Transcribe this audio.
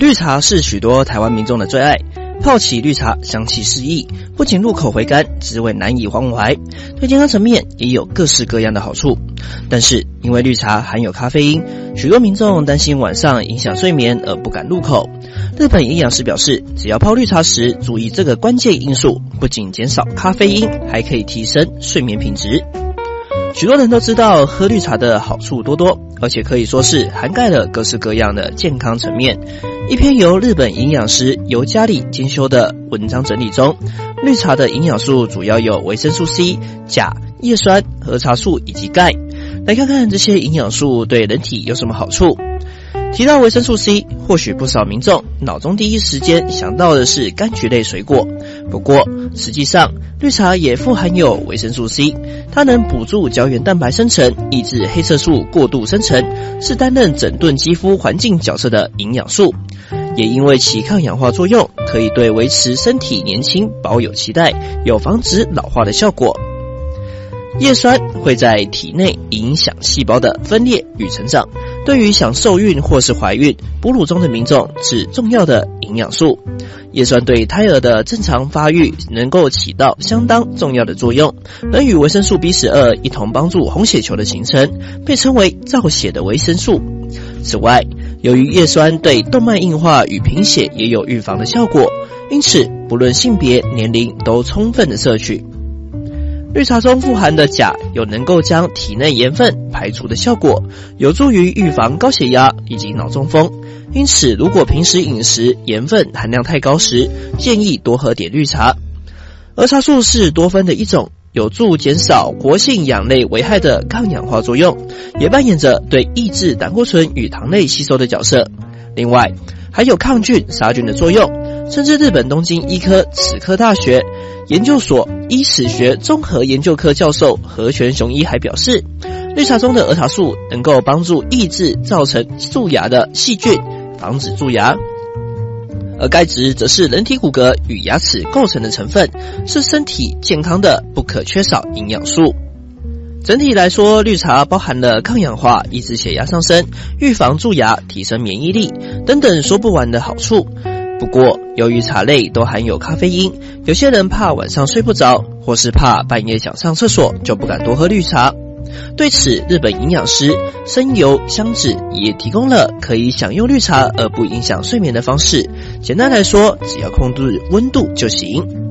绿茶是许多台湾民众的最爱，泡起绿茶香气四溢，不仅入口回甘，滋味难以忘怀，对健康层面也有各式各样的好处。但是因为绿茶含有咖啡因，许多民众担心晚上影响睡眠而不敢入口。日本营养师表示，只要泡绿茶时注意这个关键因素，不仅减少咖啡因，还可以提升睡眠品质。许多人都知道喝绿茶的好处多多，而且可以说是涵盖了各式各样的健康层面。一篇由日本营养师由加里精修的文章整理中，绿茶的营养素主要有维生素 C、钾、叶酸、儿茶素以及钙。来看看这些营养素对人体有什么好处。提到维生素 C， 或许不少民众脑中第一时间想到的是柑橘类水果，不过实际上绿茶也富含有维生素 C， 它能补助胶原蛋白生成，抑制黑色素过度生成，是担任整顿肌肤环境角色的营养素。也因为其抗氧化作用，可以对维持身体年轻保有期待，有防止老化的效果。叶酸会在体内影响细胞的分裂与成长，对于想受孕或是怀孕、哺乳中的民众是重要的营养素。叶酸对胎儿的正常发育能够起到相当重要的作用，能与维生素 B12 一同帮助红血球的形成，被称为造血的维生素。此外，由于叶酸对动脉硬化与贫血也有预防的效果，因此不论性别、年龄都充分的摄取。绿茶中富含的钾有能够将体内盐分排除的效果，有助于预防高血压以及脑中风。因此，如果平时饮食盐分含量太高时，建议多喝点绿茶。儿茶素是多酚的一种，有助减少活性氧类危害的抗氧化作用，也扮演着对抑制胆固醇与糖类吸收的角色。另外，还有抗菌杀菌的作用。甚至日本东京医科齿科大学研究所医史学综合研究科教授河泉雄一还表示，绿茶中的儿茶素能够帮助抑制造成蛀牙的细菌，防止蛀牙。而钙质则是人体骨骼与牙齿构成的成分，是身体健康的不可缺少营养素。整体来说，绿茶包含了抗氧化、抑制血压上升、预防蛀牙、提升免疫力等等说不完的好处。不过，由于茶类都含有咖啡因，有些人怕晚上睡不着，或是怕半夜想上厕所，就不敢多喝绿茶。对此，日本营养师生油香子也提供了可以享用绿茶而不影响睡眠的方式。简单来说，只要控制温度就行。